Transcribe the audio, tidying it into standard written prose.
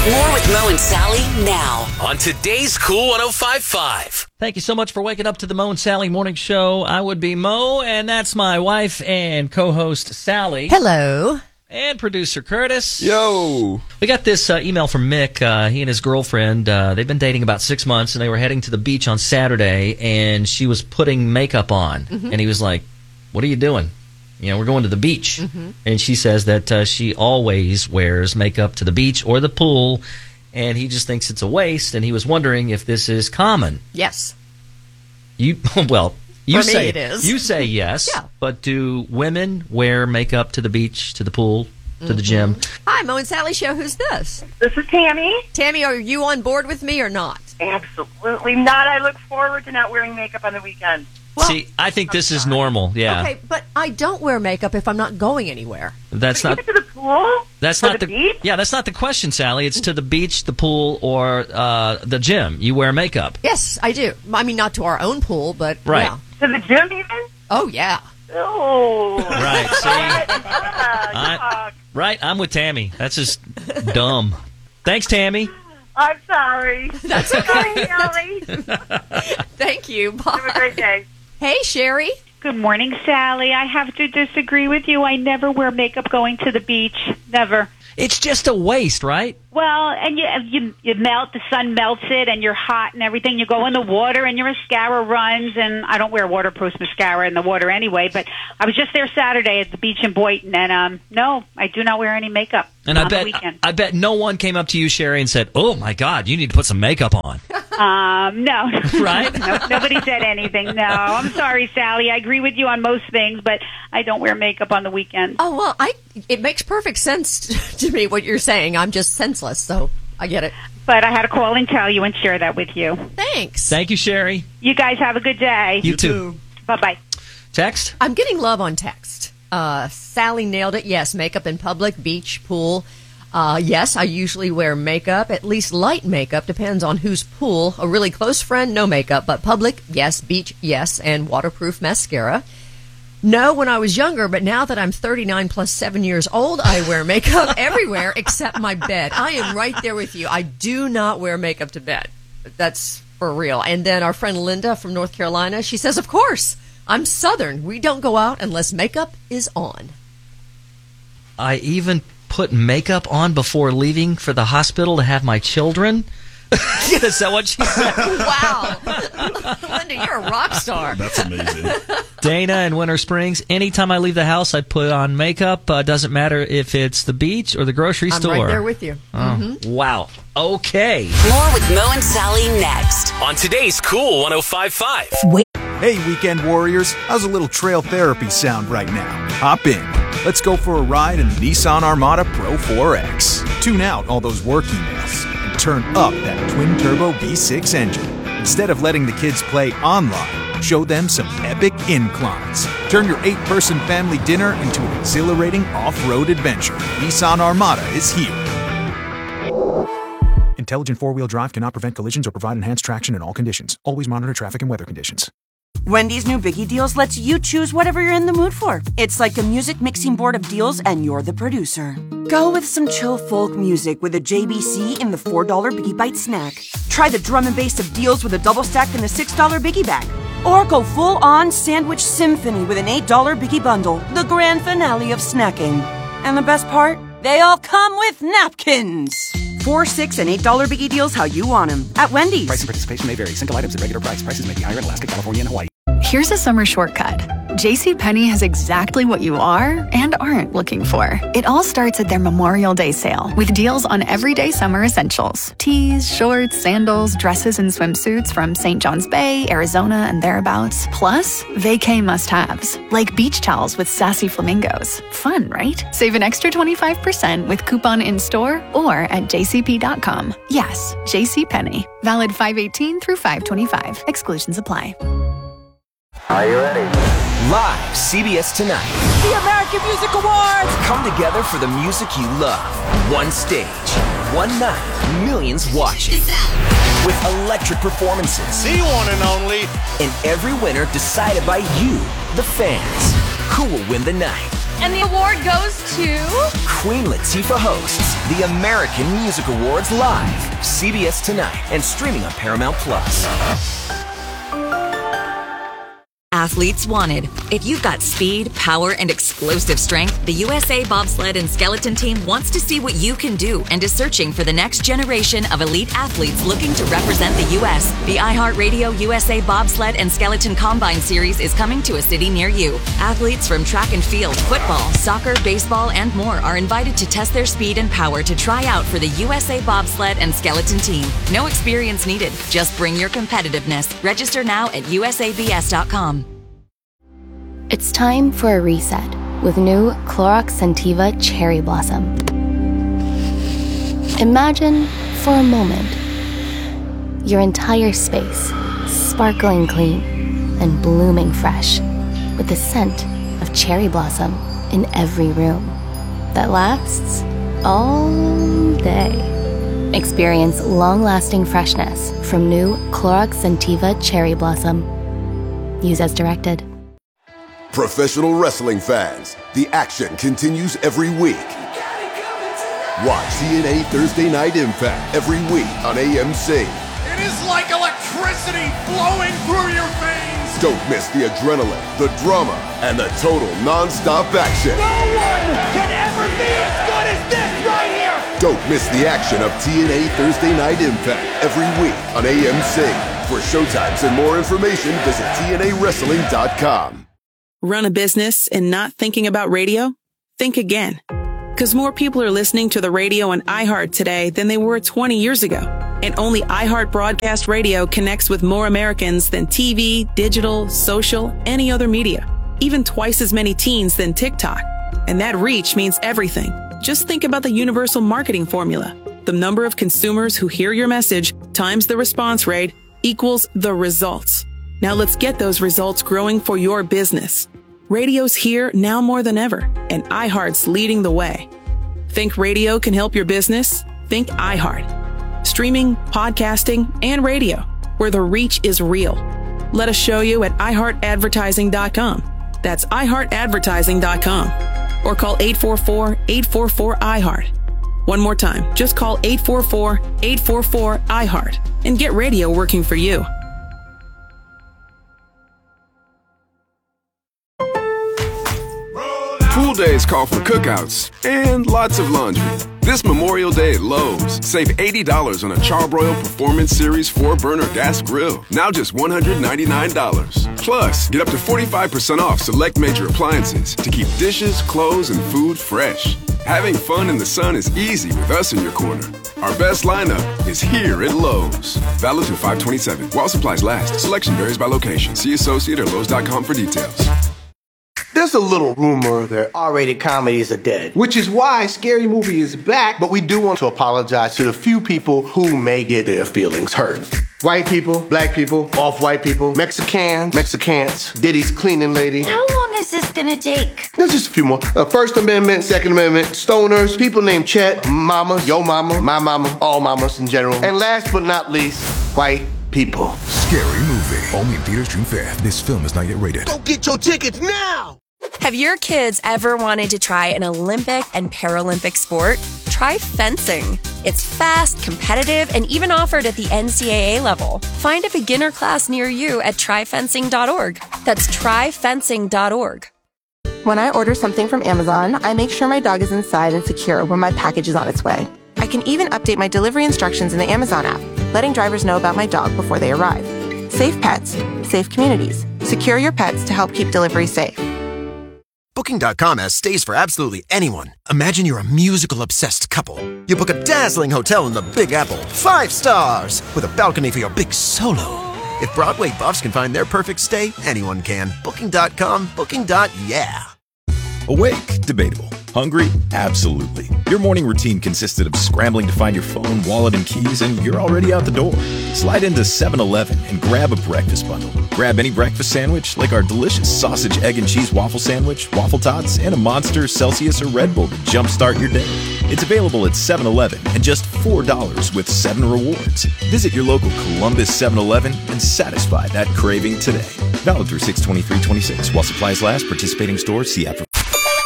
More with Mo and Sally now on today's Cool 105.5. Thank you so much for waking up to the Mo and Sally Morning Show. I would be Mo, and that's my wife and co-host Sally. Hello. And producer Curtis. Yo. We got this email from Mick. He and his girlfriend, they've been dating about 6 months, and they were heading to the beach on Saturday, and she was putting makeup on. Mm-hmm. And he was like, what are you doing? You know, we're going to the beach. Mm-hmm. And she says that she always wears makeup to the beach or the pool, and he just thinks it's a waste, and he was wondering if this is common. Yes. Well, you For me, say it is. You say yes, Yeah. But do women wear makeup to the beach, to the pool, to the gym? Hi, Mo and Sally Show. Who's this? This is Tammy. Tammy, are you on board with me or not? Absolutely not. I look forward to not wearing makeup on the weekend. Well, See, I think this is normal. Yeah, Okay, but I don't wear makeup if I'm not going anywhere. that's not. Even to the pool? That's Or not the beach? Yeah, that's not the question, Sally. It's to the beach, the pool, or the gym. You wear makeup. Yes, I do. I mean, not to our own pool, but Right. yeah. To the gym even? Oh, yeah. Oh. Right. See, Yuck. right. I'm with Tammy. That's just dumb. Thanks, Tammy. I'm sorry. That's okay. Sorry, Ellie. Thank you. Have a Bye. great day. Hey, Sherry. Good morning, Sally. I have to disagree with you. I never wear makeup going to the beach. Never. It's just a waste, right? Well, and you melt, the sun melts it, and you're hot and everything. You go in the water, and your mascara runs, and I don't wear waterproof mascara in the water anyway, but I was just there Saturday at the beach in Boynton, and no, I do not wear any makeup And on the weekend. I bet no one came up to you, Sherry, and said, "Oh my God, you need to put some makeup on." No. Right? No, nobody said anything. No, I'm sorry, Sally. I agree with you on most things, but I don't wear makeup on the weekend. Oh, well, it makes perfect sense to me what you're saying. I'm just senseless, so I get it. But I had to call and tell you and share that with you. Thanks. Thank you, Sherry. You guys have a good day. You too. Bye-bye. Text? I'm getting love on text. Sally nailed it. Yes, makeup in public, beach, pool. Yes, I usually wear makeup, at least light makeup, depends on whose pool. A really close friend, no makeup, but public, yes, beach, yes, and waterproof mascara. No, when I was younger, but now that I'm 39 plus 7 years old, I wear makeup everywhere except my bed. I am right there with you. I do not wear makeup to bed. That's for real. And then our friend Linda from North Carolina, she says, of course, I'm Southern. We don't go out unless makeup is on. I even put makeup on before leaving for the hospital to have my children? Is that what she said? Wow. Linda, you're a rock star. That's amazing. Dana in Winter Springs, anytime I leave the house, I put on makeup. Doesn't matter if it's the beach or the grocery I'm store. right there with you. Oh, wow. Okay. More with Mo and Sally next on today's Cool 105.5. Hey, weekend warriors, how's a little trail therapy sound right now? Hop in. Let's go for a ride in the Nissan Armada Pro 4X. Tune out all those work emails and turn up that twin-turbo V6 engine. Instead of letting the kids play online, show them some epic inclines. Turn your 8-person family dinner into an exhilarating off-road adventure. Nissan Armada is here. Intelligent four-wheel drive cannot prevent collisions or provide enhanced traction in all conditions. Always monitor traffic and weather conditions. Wendy's new Biggie Deals lets you choose whatever you're in the mood for. It's like a music mixing board of deals, and you're the producer. Go with some chill folk music with a JBC in the $4 Biggie Bite snack. Try the drum and bass of deals with a double stack in the $6 Biggie Bag. Or go full-on sandwich symphony with an $8 Biggie Bundle, the grand finale of snacking. And the best part? They all come with napkins. $4, $6, and $8 Biggie Deals how you want them at Wendy's. Price and participation may vary. Single items at regular price. Prices may be higher in Alaska, California, and Hawaii. Here's a summer shortcut. JCPenney has exactly what you are and aren't looking for. It all starts at their Memorial Day sale with deals on everyday summer essentials. Tees, shorts, sandals, dresses, and swimsuits from St. John's Bay, Arizona, and thereabouts. Plus, vacay must-haves, like beach towels with sassy flamingos. Fun, right? Save an extra 25% with coupon in-store or at jcp.com. Yes, JCPenney. Valid 5/18 through 5/25. Exclusions apply. Are you ready? Live, CBS Tonight. The American Music Awards! Come together for the music you love. One stage, one night, millions watching. With electric performances. The one and only. And every winner decided by you, the fans. Who will win the night? And the award goes to... Queen Latifah hosts the American Music Awards live, CBS Tonight, and streaming on Paramount Plus. Athletes wanted. If you've got speed, power, and explosive strength, the USA Bobsled and Skeleton Team wants to see what you can do and is searching for the next generation of elite athletes looking to represent the U.S. The iHeartRadio USA Bobsled and Skeleton Combine Series is coming to a city near you. Athletes from track and field, football, soccer, baseball, and more are invited to test their speed and power to try out for the USA Bobsled and Skeleton Team. No experience needed. Just bring your competitiveness. Register now at usabs.com. It's time for a reset with new Clorox Scentiva Cherry Blossom. Imagine, for a moment, your entire space sparkling clean and blooming fresh with the scent of cherry blossom in every room that lasts all day. Experience long-lasting freshness from new Clorox Scentiva Cherry Blossom. Use as directed. Professional wrestling fans, the action continues every week. Watch TNA Thursday Night Impact every week on AMC. It is like electricity flowing through your veins. Don't miss the adrenaline, the drama, and the total non-stop action. No one can ever be as good as this right here. Don't miss the action of TNA Thursday Night Impact every week on AMC. For showtimes and more information, visit TNAWrestling.com. Run a business and not thinking about radio? Think again. Because more people are listening to the radio on iHeart today than they were 20 years ago. And only iHeart Broadcast Radio connects with more Americans than TV, digital, social, any other media. Even twice as many teens than TikTok. And that reach means everything. Just think about the universal marketing formula. The number of consumers who hear your message times the response rate equals the results. Now let's get those results growing for your business. Radio's here now more than ever, and iHeart's leading the way. Think radio can help your business? Think iHeart. Streaming, podcasting, and radio, where the reach is real. Let us show you at iHeartAdvertising.com. That's iHeartAdvertising.com. Or call 844-844-iHeart. One more time, just call 844-844-iHeart and get radio working for you. Pool days call for cookouts and lots of laundry. This Memorial Day at Lowe's, save $80 on a Charbroil Performance Series 4-burner gas grill. Now just $199. Plus, get up to 45% off select major appliances to keep dishes, clothes, and food fresh. Having fun in the sun is easy with us in your corner. Our best lineup is here at Lowe's. Valid through 5/27. While supplies last. Selection varies by location. See associate or Lowe's.com for details. There's a little rumor that R-rated comedies are dead, which is why Scary Movie is back, but we do want to apologize to the few people who may get their feelings hurt. White people, black people, off-white people, Mexicans, Diddy's cleaning lady. How long is this gonna take? There's just a few more. First Amendment, Second Amendment, stoners, people named Chet, mamas, yo mama, my mama, all mamas in general. And last but not least, white people. Scary Movie. Only in theaters June 5th. This film is not yet rated. Go get your tickets now! Have your kids ever wanted to try an Olympic and Paralympic sport? Try fencing. It's fast, competitive, and even offered at the NCAA level. Find a beginner class near you at tryfencing.org. That's tryfencing.org. When I order something from Amazon, I make sure my dog is inside and secure when my package is on its way. I can even update my delivery instructions in the Amazon app, letting drivers know about my dog before they arrive. Safe pets, safe communities. Secure your pets to help keep delivery safe. Booking.com has stays for absolutely anyone. Imagine you're a musical-obsessed couple. You book a dazzling hotel in the Big Apple, 5 stars, with a balcony for your big solo. If Broadway buffs can find their perfect stay, anyone can. Booking.com, booking.yeah. Awake? Debatable. Hungry? Absolutely. Your morning routine consisted of scrambling to find your phone, wallet, and keys, and you're already out the door. Slide into 7-Eleven and grab a breakfast bundle. Grab any breakfast sandwich, like our delicious sausage, egg, and cheese waffle sandwich, waffle tots, and a Monster, Celsius, or Red Bull to jumpstart your day. It's available at 7-Eleven and just $4 with 7 rewards. Visit your local Columbus 7-Eleven and satisfy that craving today. Valid through 6/23/26. While supplies last, participating stores, see app for